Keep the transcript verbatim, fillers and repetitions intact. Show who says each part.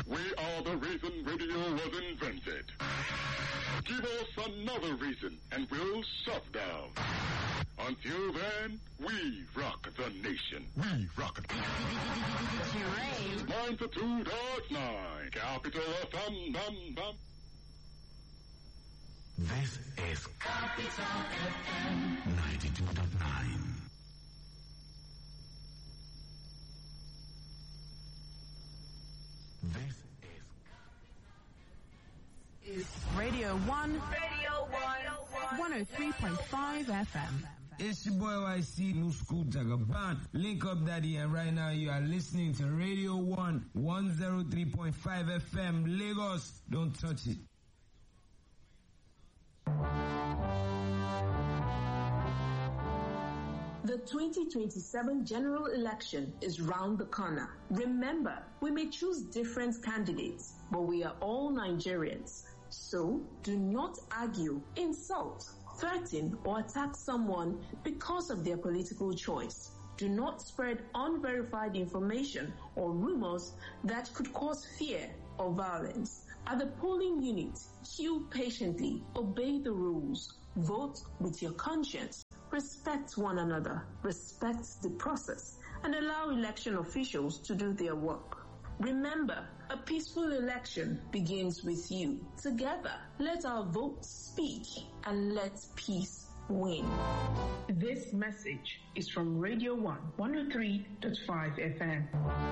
Speaker 1: We are the reason radio was invented. Give us another reason and we'll shut down. Until then, we rock the nation. We rock the nation. Nine to two dot nine. Capital F M. Bum, bum.
Speaker 2: This is Capital F M ninety-two point nine. This
Speaker 3: is Radio One. Radio One. One hundred three point five F M.
Speaker 4: It's your boy Y C, New School Jagaban. Link up, Daddy, and right now you are listening to Radio One, one oh three point five F M, Lagos. Don't touch it.
Speaker 5: The twenty twenty-seven general election is round the corner. Remember, we may choose different candidates, but we are all Nigerians. So, do not argue, insult, threaten, or attack someone because of their political choice. Do not spread unverified information or rumors that could cause fear or violence. At the polling unit, queue patiently, obey the rules, vote with your conscience. Respect one another, respect the process, and allow election officials to do their work. Remember, a peaceful election begins with you. Together, let our votes speak and let peace win.
Speaker 6: This message is from Radio One, one oh three point five F M.